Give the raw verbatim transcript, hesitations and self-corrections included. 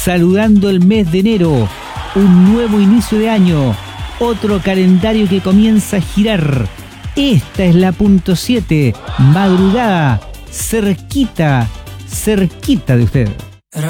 saludando el mes de enero, un nuevo inicio de año, otro calendario que comienza a girar. Esta es la punto siete, madrugada, cerquita, cerquita de usted.